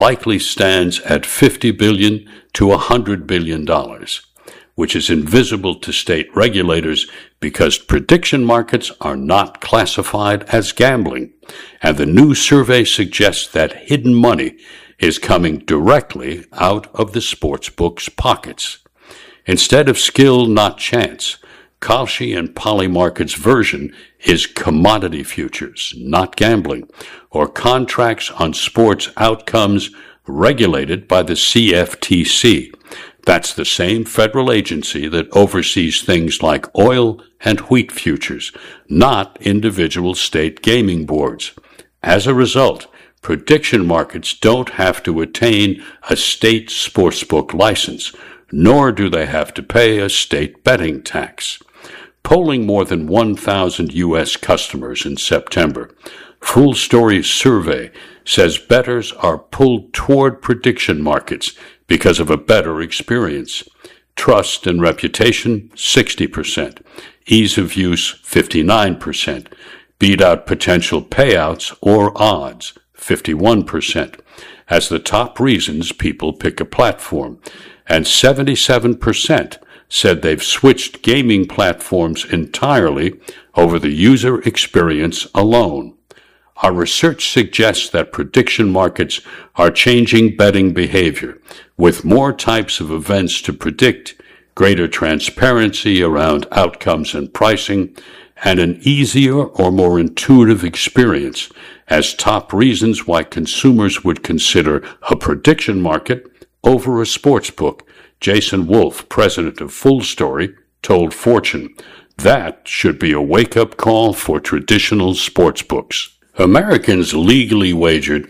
likely stands at $50 billion to $100 billion, which is invisible to state regulators because prediction markets are not classified as gambling, and the new survey suggests that hidden money is coming directly out of the sportsbook's pockets. Instead of skill, not chance, Kalshi and Polymarket's version is commodity futures, not gambling, or contracts on sports outcomes regulated by the CFTC. That's the same federal agency that oversees things like oil and wheat futures, not individual state gaming boards. As a result, prediction markets don't have to attain a state sportsbook license, nor do they have to pay a state betting tax. Polling more than 1,000 U.S. customers in September, Full Story's survey says bettors are pulled toward prediction markets because of a better experience. Trust and reputation, 60%. Ease of use, 59%. Beat out potential payouts or odds, 51%, as the top reasons people pick a platform. And 77% said they've switched gaming platforms entirely over the user experience alone. Our research suggests that prediction markets are changing betting behavior, with more types of events to predict, greater transparency around outcomes and pricing, and an easier or more intuitive experience as top reasons why consumers would consider a prediction market over a sportsbook. Jason Wolf, president of Full Story, told Fortune, that should be a wake-up call for traditional sportsbooks. Americans legally wagered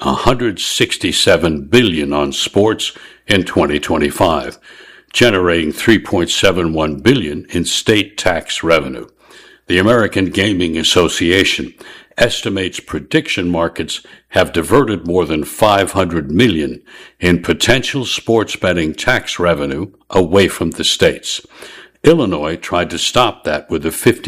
$167 billion on sports in 2025, generating $3.71 billion in state tax revenue. The American Gaming Association estimates prediction markets have diverted more than $500 million in potential sports betting tax revenue away from the states. Illinois tried to stop that with a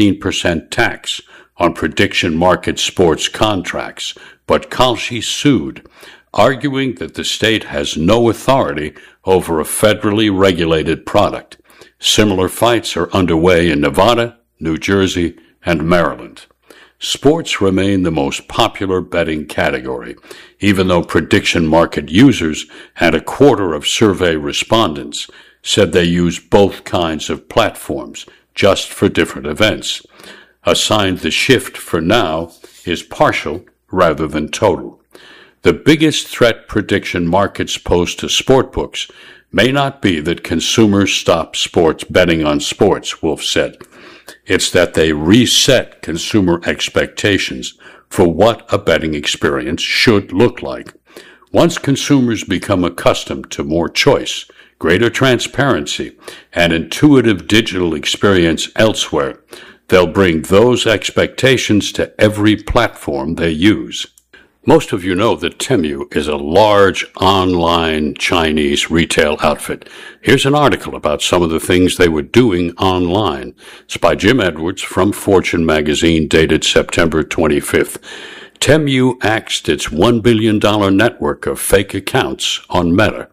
15% tax on prediction market sports contracts, but Kalshi sued, arguing that the state has no authority over a federally regulated product. Similar fights are underway in Nevada, New Jersey, and Maryland. Sports remain the most popular betting category, even though prediction market users and a quarter of survey respondents said they use both kinds of platforms, just for different events. A sign the shift for now is partial rather than total. The biggest threat prediction markets pose to sportbooks may not be that consumers stop sports betting on sports, Wolf said. It's that they reset consumer expectations for what a betting experience should look like. Once consumers become accustomed to more choice, greater transparency, and intuitive digital experience elsewhere, they'll bring those expectations to every platform they use. Most of you know that Temu is a large online Chinese retail outfit. Here's an article about some of the things they were doing online. It's by Jim Edwards from Fortune magazine, dated September 25th. Temu axed its $1 billion network of fake accounts on Meta.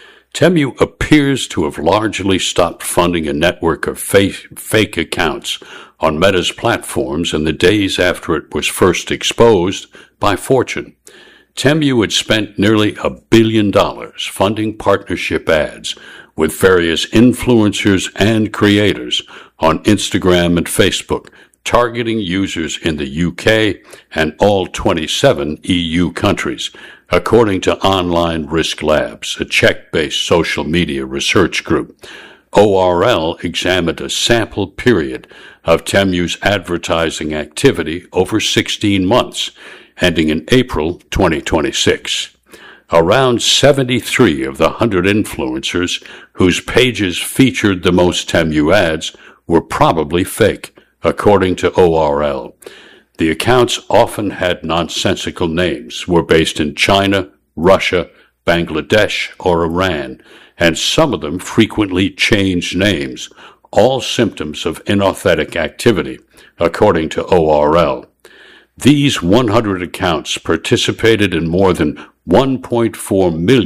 Temu appears to have largely stopped funding a network of fake accounts on Meta's platforms in the days after it was first exposed by Fortune. Temu had spent nearly $1 billion funding partnership ads with various influencers and creators on Instagram and Facebook, targeting users in the UK and all 27 EU countries, according to Online Risk Labs, a Czech-based social media research group. ORL examined a sample period of Temu's advertising activity over 16 months, ending in April 2026. Around 73 of the 100 influencers whose pages featured the most Temu ads were probably fake, according to ORL. The accounts often had nonsensical names, were based in China, Russia, Bangladesh, or Iran, and some of them frequently changed names, all symptoms of inauthentic activity, according to ORL. These 100 accounts participated in more than 1.4 million